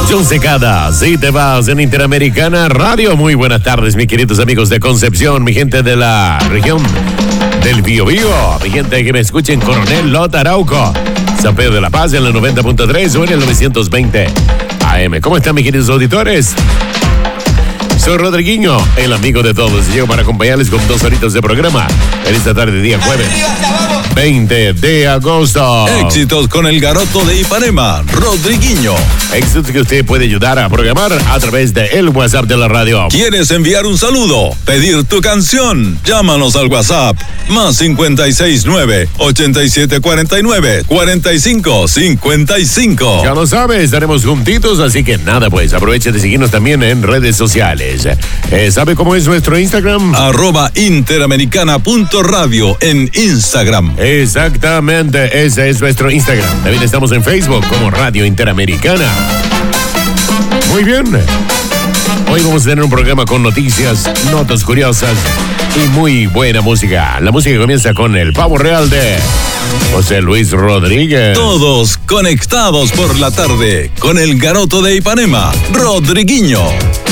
John Secada, si te vas en Interamericana Radio. Muy buenas tardes, mis queridos amigos de Concepción, mi gente de la región del Biobío, mi gente que me escucha en Coronel Lota Arauco, San Pedro de la Paz en la 90.3 o en el 920 AM. ¿Cómo están, mis queridos auditores? Soy Rodriguinho, el amigo de todos, y llego para acompañarles con 2 horitas de programa en esta tarde, día jueves 20 de agosto. Éxitos con el Garoto de Ipanema, Rodriguinho. Éxitos que usted puede ayudar a programar a través de el WhatsApp de la radio. ¿Quieres enviar un saludo? ¿Pedir tu canción? Llámanos al WhatsApp más 569-8749-4555. Ya lo sabes, estaremos juntitos, así que nada, pues aproveche de seguirnos también en redes sociales. ¿Sabe cómo es nuestro Instagram? @interamericana.radio en Instagram. Exactamente, ese es nuestro Instagram. También estamos en Facebook como Radio Interamericana. Muy bien. Hoy vamos a tener un programa con noticias, notas curiosas y muy buena música. La música comienza con el pavo real de José Luis Rodríguez. Todos conectados por la tarde con el Garoto de Ipanema, Rodriguinho.